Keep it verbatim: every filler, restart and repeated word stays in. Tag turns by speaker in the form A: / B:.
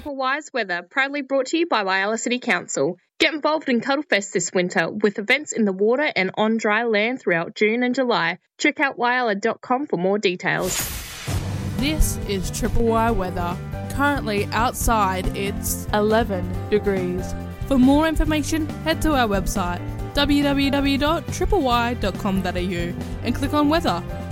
A: Triple Y's weather, proudly brought to you by Whyalla City Council. Get involved in Cuddlefest this winter with events in the water and on dry land throughout June and July. Check out whyalla dot com for more details.
B: This is Triple Y weather. Currently outside it's eleven degrees. For more information, head to our website w w w dot triple y dot com dot a u and click on weather.